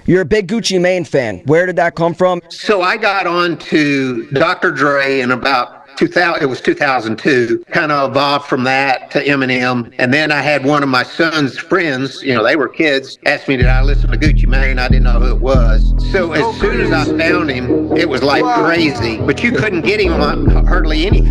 You're a big Gucci Mane fan. Where did that come from? So I got on to Dr. Dre in about 2000, it was 2002, kind of evolved from that to Eminem. And then I had one of my son's friends, they were kids, asked me, did I listen to Gucci Mane? I didn't know who it was. So as soon as I found him, it was like crazy. But you couldn't get him on hardly anything.